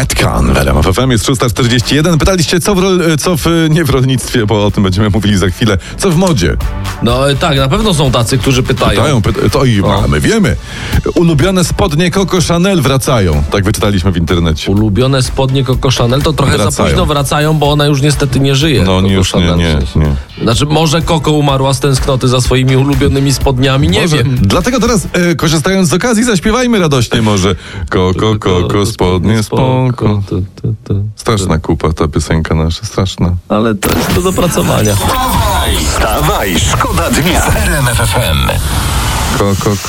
Metcon w RMF FM, jest 6:41. Pytaliście, nie w rolnictwie, bo o tym będziemy mówili za chwilę, co w modzie. No tak, na pewno są tacy, którzy pytają. To i my wiemy. Ulubione spodnie Coco Chanel wracają. Tak wyczytaliśmy w internecie. Ulubione spodnie Coco Chanel to trochę Wracają. za późno wracają, bo ona już niestety nie żyje. No Coco już Chanel, nie. Znaczy, może Coco umarła z tęsknoty za swoimi ulubionymi spodniami, nie wiem. Dlatego teraz, korzystając z okazji, zaśpiewajmy radośnie może. Koko, spodnie, spoko. Straszna kupa ta piosenka nasza, straszna. Ale to jest do dopracowania. Wstawaj, szkoda dnia w RMF FM.